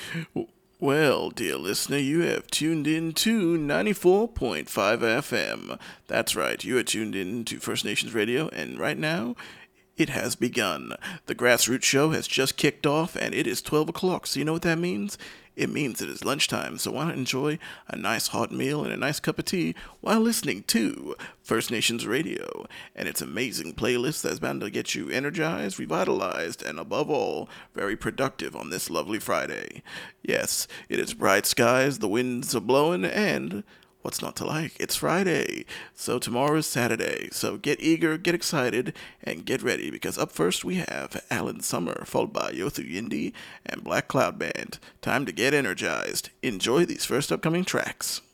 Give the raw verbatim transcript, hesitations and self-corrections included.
Well, dear listener, you have tuned in to ninety-four point five F M. That's right, you are tuned in to First Nations Radio, and right now, it has begun. The Grassroots Show has just kicked off, and it is twelve o'clock, so you know what that means? It means it is lunchtime, so why not enjoy a nice hot meal and a nice cup of tea while listening to First Nations Radio and its amazing playlist that's bound to get you energized, revitalized, and above all, very productive on this lovely Friday. Yes, it is bright skies, the winds are blowing, and what's not to like? It's Friday. So tomorrow is Saturday. So get eager, get excited, and get ready because up first we have Alan Summer, followed by Yothu Yindi and Black Cloud Band. Time to get energized. Enjoy these first upcoming tracks.